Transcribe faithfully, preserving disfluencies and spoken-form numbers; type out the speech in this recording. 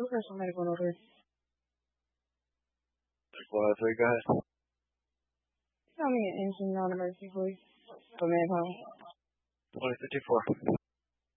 Professional medical notary. one oh three, go ahead. Tell me an engine non-emergency, please. For manpower. twenty fifty-four.